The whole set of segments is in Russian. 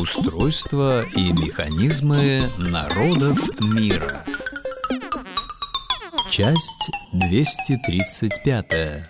Устройство и механизмы народов мира. Часть 235.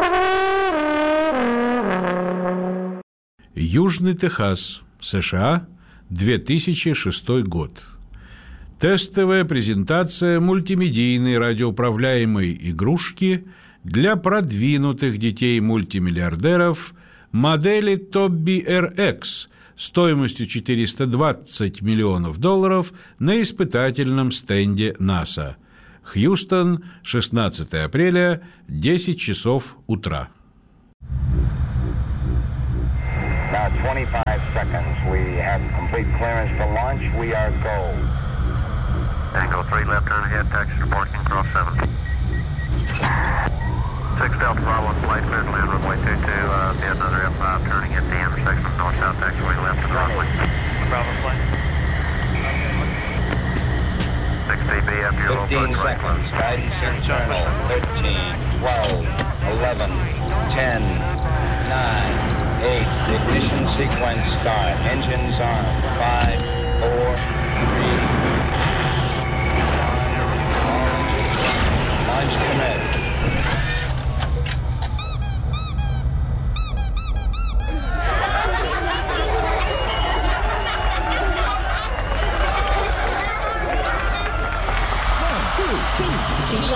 Южный Техас, США, 2006 год. Тестовая презентация мультимедийной радиоуправляемой игрушки для продвинутых детей-мультимиллиардеров модели Тобби RX стоимостью $420 миллионов на испытательном стенде НАСА. Хьюстон, 16 апреля, 10 часов утра. Now 25 seconds. We have complete clearance for launch. We are go. Tango 3 left turn ahead, taxi reporting cross 7. 6 Delta Bravo, flight clear to land runway 22, be another F5 turning at the intersection of north-south taxiway left to the runway. Bravo flight. 6 dB after your low 15 approach right seconds. Guidance internal. 13, 12, 11, 10, 9, 8. Ignition sequence start. Engines on. 5, 4,